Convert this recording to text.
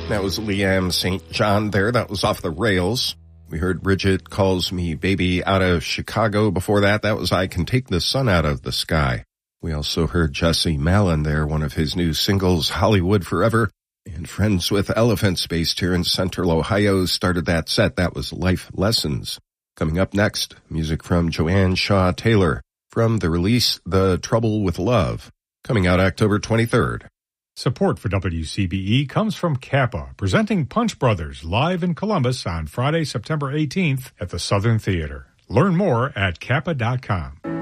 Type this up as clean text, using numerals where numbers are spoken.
That was Leanne St. John there. That was Off the Rails. We heard Bridget Calls Me Baby out of Chicago. Before that, that was I Can Take the Sun Out of the Sky. We also heard Jesse Malin there, one of his new singles, Hollywood Forever. And Friends with Elephants, based here in Central Ohio, started that set. That was Life Lessons. Coming up next, music from Joanne Shaw Taylor from the release The Trouble with Love, coming out October 23rd. Support for WCBE comes from Kappa, presenting Punch Brothers live in Columbus on Friday, September 18th at the Southern Theater. Learn more at kappa.com.